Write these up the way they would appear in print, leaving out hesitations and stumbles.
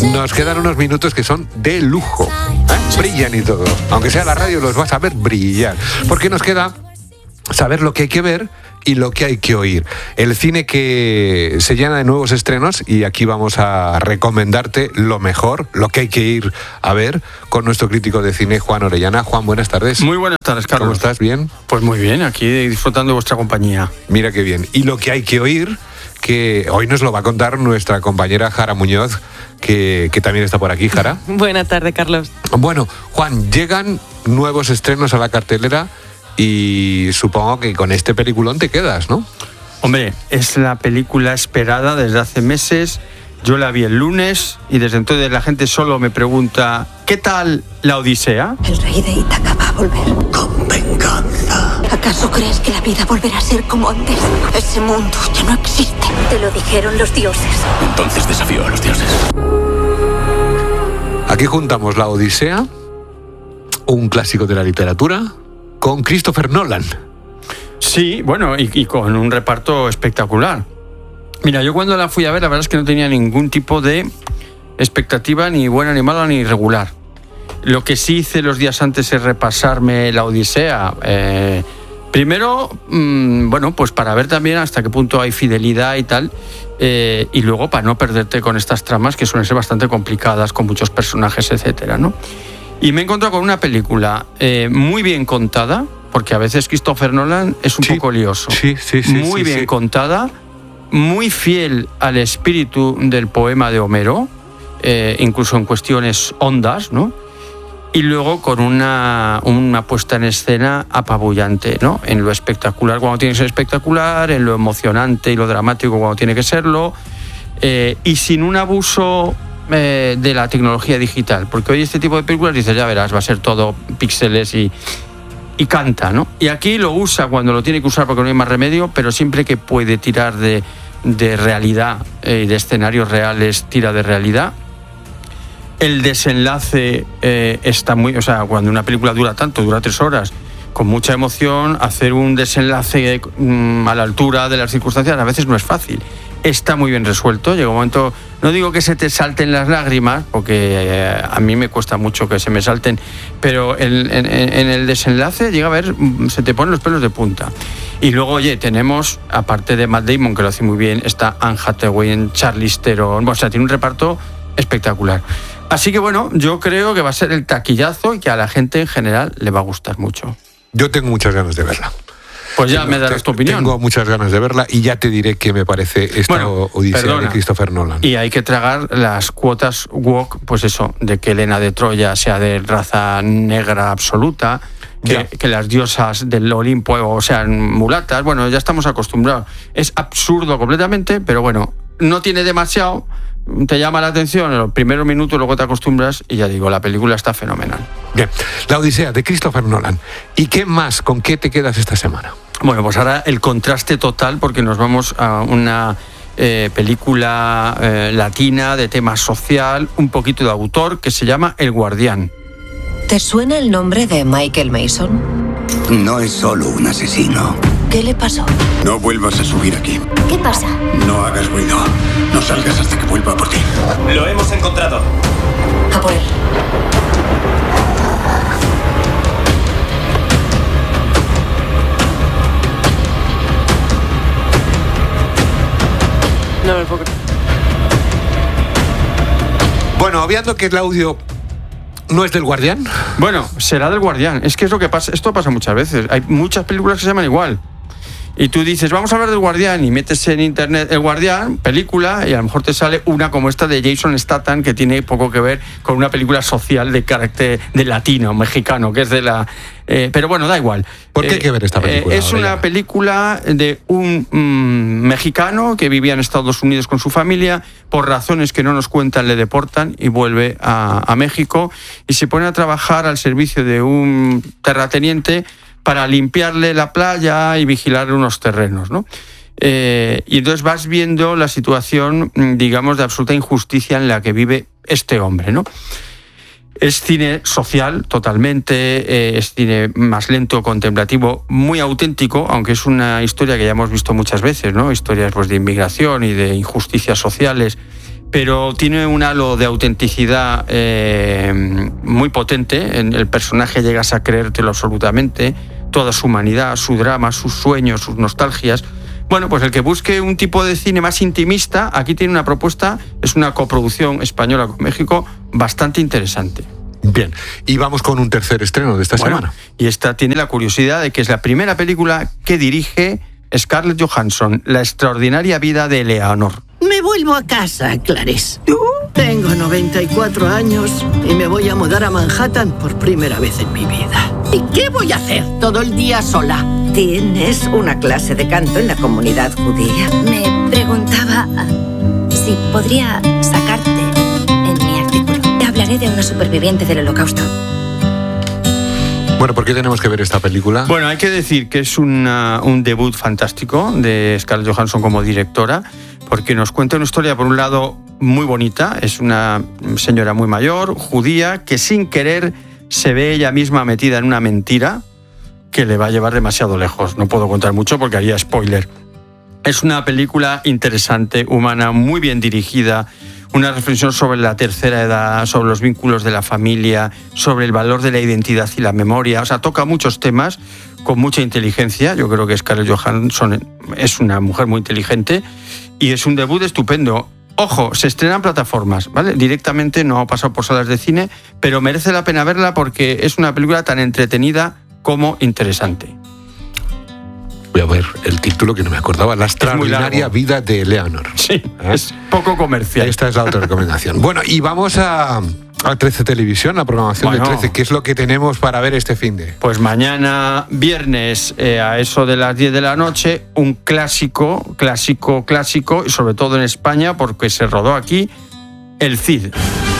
Nos quedan unos minutos que son de lujo, ¿eh? Brillan y todo. Aunque sea la radio, los vas a ver brillar. Porque nos queda saber lo que hay que ver y lo que hay que oír. El cine que se llena de nuevos estrenos, y aquí vamos a recomendarte lo mejor, lo que hay que ir a ver, con nuestro crítico de cine, Juan Orellana. Juan, buenas tardes. Muy buenas tardes, Carlos. ¿Cómo estás? ¿Bien? Pues muy bien, aquí disfrutando de vuestra compañía. Mira qué bien. Y lo que hay que oír, que hoy nos lo va a contar nuestra compañera Jara Muñoz, que también está por aquí. Jara. Buenas tardes, Carlos. Bueno, Juan, llegan nuevos estrenos a la cartelera y supongo que con este peliculón te quedas, ¿no? Hombre, es la película esperada desde hace meses. Yo la vi el lunes y desde entonces la gente solo me pregunta ¿qué tal La Odisea? El rey de Ítaca va a volver. Con venganza. ¿Acaso crees que la vida volverá a ser como antes? Ese mundo ya no existe. Te lo dijeron los dioses. Entonces desafío a los dioses. Aquí juntamos La Odisea, un clásico de la literatura, con Christopher Nolan. Sí, bueno, y con un reparto espectacular. Mira, yo cuando la fui a ver, la verdad es que no tenía ningún tipo de expectativa, ni buena, ni mala, ni regular. Lo que sí hice los días antes es repasarme La Odisea. Primero, bueno, pues para ver también hasta qué punto hay fidelidad y tal, y luego para no perderte con estas tramas que suelen ser bastante complicadas, con muchos personajes, etcétera, ¿no? Y me he encontrado con una película muy bien contada, porque a veces Christopher Nolan es un poco lioso. Sí, muy bien contada, muy fiel al espíritu del poema de Homero, incluso en cuestiones hondas, ¿no? Y luego con una puesta en escena apabullante, ¿no? En lo espectacular cuando tiene que ser espectacular, en lo emocionante y lo dramático cuando tiene que serlo, y sin un abuso de la tecnología digital, porque hoy este tipo de películas dices, ya verás, va a ser todo píxeles y canta, ¿no? Y aquí lo usa cuando lo tiene que usar porque no hay más remedio, pero siempre que puede tirar de realidad y de escenarios reales, tira de realidad. El desenlace está muy... O sea, cuando una película dura tanto, dura 3 horas, con mucha emoción, hacer un desenlace a la altura de las circunstancias a veces no es fácil. Está muy bien resuelto. Llega un momento, no digo que se te salten las lágrimas, porque a mí me cuesta mucho que se me salten, pero en el desenlace llega a ver, se te ponen los pelos de punta. Y luego, oye, tenemos, aparte de Matt Damon, que lo hace muy bien, está Anne Hathaway, Charlize Theron, o sea, tiene un reparto espectacular. Así que bueno, yo creo que va a ser el taquillazo y que a la gente en general le va a gustar mucho. Yo tengo muchas ganas de verla. Pues ya me darás tu opinión. Tengo muchas ganas de verla y ya te diré qué me parece esta Odisea de Christopher Nolan. Y hay que tragar las cuotas woke, pues eso, de que Helena de Troya sea de raza negra absoluta, que las diosas del Olimpo sean mulatas. Bueno, ya estamos acostumbrados. Es absurdo completamente, pero bueno, no tiene demasiado. Te llama la atención en los primeros minutos, luego te acostumbras y ya digo, la película está fenomenal. Bien, La Odisea de Christopher Nolan. ¿Y qué más? ¿Con qué te quedas esta semana? Bueno, pues ahora el contraste total, porque nos vamos a una película latina de tema social, un poquito de autor, que se llama El Guardián. ¿Te suena el nombre de Michael Mason? No es solo un asesino. ¿Qué le pasó? No vuelvas a subir aquí. ¿Qué pasa? No hagas ruido. No salgas hasta que vuelva por ti. Lo hemos encontrado. A por él. No me puedo creer. Bueno, obviando que el audio no es del Guardián. Bueno, será del Guardián. Es que es lo que pasa. Esto pasa muchas veces. Hay muchas películas que se llaman igual. Y tú dices, vamos a hablar del Guardián, y metes en internet El Guardián, película, y a lo mejor te sale una como esta de Jason Statham, que tiene poco que ver con una película social de carácter de latino, mexicano, que es de la... pero bueno, da igual. ¿Por qué hay que ver esta película? Es una película de un mexicano que vivía en Estados Unidos con su familia, por razones que no nos cuentan le deportan y vuelve a México y se pone a trabajar al servicio de un terrateniente para limpiarle la playa y vigilar unos terrenos, ¿no? Y entonces vas viendo la situación, digamos, de absoluta injusticia en la que vive este hombre, ¿no? Es cine social totalmente, es cine más lento, contemplativo, muy auténtico, aunque es una historia que ya hemos visto muchas veces, ¿no? Historias pues, de inmigración y de injusticias sociales, pero tiene un halo de autenticidad muy potente. En el personaje llegas a creértelo absolutamente, toda su humanidad, su drama, sus sueños, sus nostalgias. Bueno, pues el que busque un tipo de cine más intimista, aquí tiene una propuesta, es una coproducción española con México bastante interesante. Bien, y vamos con un tercer estreno de esta semana. Y esta tiene la curiosidad de que es la primera película que dirige Scarlett Johansson, La extraordinaria vida de Eleanor. Me vuelvo a casa, Clarice. Tengo 94 años y me voy a mudar a Manhattan por primera vez en mi vida. ¿Y qué voy a hacer todo el día sola? Tienes una clase de canto en la comunidad judía. Me preguntaba si podría sacarte en mi artículo. Te hablaré de una superviviente del Holocausto. Bueno, ¿por qué tenemos que ver esta película? Bueno, hay que decir que es un debut fantástico de Scarlett Johansson como directora, porque nos cuenta una historia, por un lado, muy bonita. Es una señora muy mayor, judía, que sin querer se ve ella misma metida en una mentira que le va a llevar demasiado lejos. No puedo contar mucho porque haría spoiler. Es una película interesante, humana, muy bien dirigida, una reflexión sobre la tercera edad, sobre los vínculos de la familia, sobre el valor de la identidad y la memoria. O sea, toca muchos temas con mucha inteligencia. Yo creo que Scarlett Johansson es una mujer muy inteligente y es un debut estupendo. Ojo, se estrena en plataformas, ¿vale? Directamente no ha pasado por salas de cine, pero merece la pena verla porque es una película tan entretenida como interesante. Voy a ver el título que no me acordaba, La extraordinaria vida de Eleanor. Sí, es poco comercial. Esta es la otra recomendación. Bueno, y vamos a 13 Televisión, la programación de 13. ¿Qué es lo que tenemos para ver este finde? Pues mañana, viernes, a eso de las 10 de la noche, un clásico, y sobre todo en España, porque se rodó aquí, El Cid.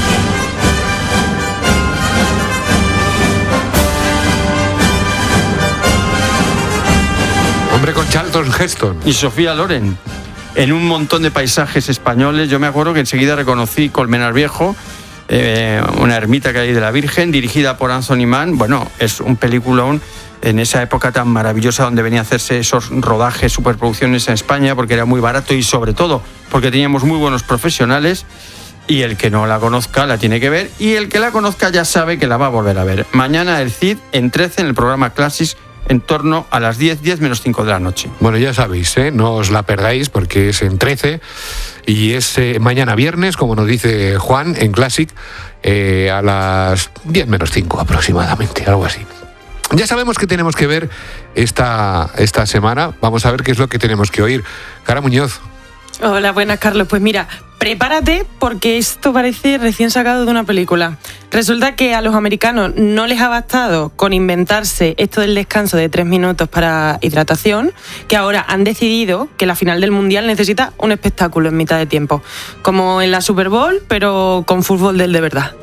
Hombre, con Charlton Heston y Sofía Loren, en un montón de paisajes españoles. Yo me acuerdo que enseguida reconocí Colmenar Viejo, una ermita que hay de la Virgen, dirigida por Anthony Mann. Bueno, es un peliculón en esa época tan maravillosa donde venía a hacerse esos rodajes, superproducciones en España, porque era muy barato y sobre todo porque teníamos muy buenos profesionales. Y el que no la conozca la tiene que ver, y el que la conozca ya sabe que la va a volver a ver. Mañana El Cid en 13 en el programa Classics, en torno a las 10 menos 5 de la noche. Bueno, ya sabéis, no os la perdáis porque es en 13 y es mañana viernes, como nos dice Juan, en Classic, a las 10 menos 5 aproximadamente, algo así. Ya sabemos que tenemos que ver esta semana. Vamos a ver qué es lo que tenemos que oír. Cara Muñoz. Hola, buenas, Carlos. Pues mira, prepárate porque esto parece recién sacado de una película. Resulta que a los americanos no les ha bastado con inventarse esto del descanso de 3 minutos para hidratación, que ahora han decidido que la final del Mundial necesita un espectáculo en mitad de tiempo, como en la Super Bowl, pero con fútbol del de verdad.